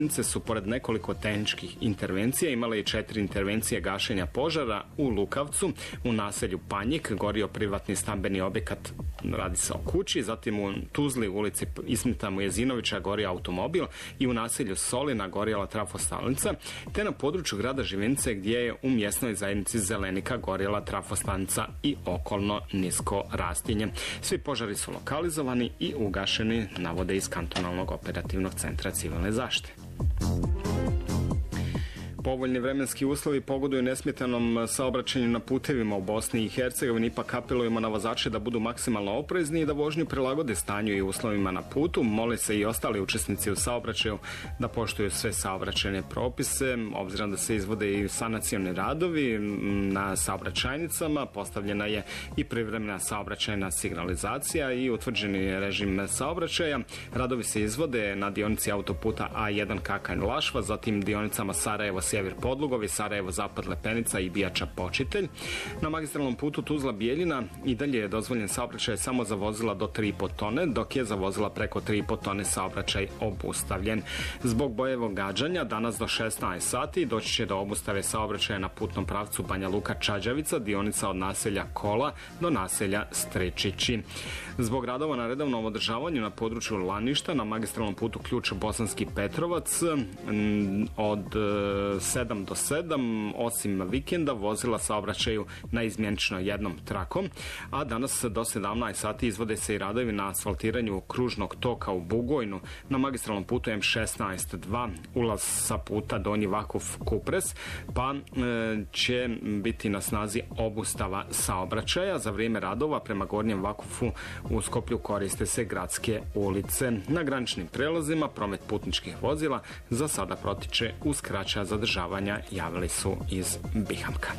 su pored nekoliko tehničkih intervencija imale i 4 intervencije gašenja požara u Lukavcu, u naselju Panjik gorio privatni stambeni objekat, radi se o kući, zatim u Tuzli u ulici Ismeta Mujezinovića gorio automobil i u naselju Solina gorjela trafostanica, te na području grada Živinice gdje je u mjesnoj zajednici Zelenika gorjela trafostanica i okolno nisko rastinje. Svi požari su lokalizovani i ugašeni, navode iz Kantonalnog operativnog centra civilne zaštite. Povoljni vremenski uslovi pogoduju nesmetanom saobraćenju na putevima u Bosni i Hercegovini, ipak apelujemo na vozače da budu maksimalno oprezni i da vožnju prilagode stanju i uslovima na putu. Mole se i ostali učesnici u saobraćaju da poštuju sve saobraćajne propise, obzirom da se izvode i sanacioni radovi na saobraćajnicama, postavljena je i privremena saobraćajna signalizacija i utvrđeni režim saobraćaja. Radovi se izvode na dionici autoputa A1 Kakanj-Lašva, zatim dionicama Sarajevo Sjever Podlugovi, Sarajevo Zapad Lepenica i Bijača Počitelj. Na magistralnom putu Tuzla Bijeljina i dalje je dozvoljen saobraćaj samo za vozila do 3,5 tone, dok je za vozila preko 3,5 tone saobraćaj obustavljen. Zbog bojevog gađanja danas do 16 sati doći će do obustave saobraćaja na putnom pravcu Banja Luka Čađavica, dionica od naselja Kola do naselja Strečići. Zbog radova na redovnom održavanju na području Laništa na magistralnom putu Ključ Bosanski Petrovac od 7 do 7, osim vikenda, vozila saobraćaju na izmjenično jednom trakom, a danas do 17 sati izvode se i radovi na asfaltiranju kružnog toka u Bugojnu na magistralnom putu M16-2, ulaz sa puta Donji Vakuf Kupres, pa će biti na snazi obustava saobraćaja. Za vrijeme radova prema Gornjem Vakufu u Skoplju koriste se gradske ulice. Na graničnim prelazima promet putničkih vozila za sada protiče uz kraća zadržavanja, javili su iz Bihamka.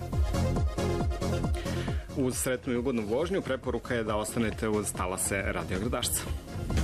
Uz sretnu i ugodnu vožnju preporuka je da ostanete uz talase Radio Gradašca.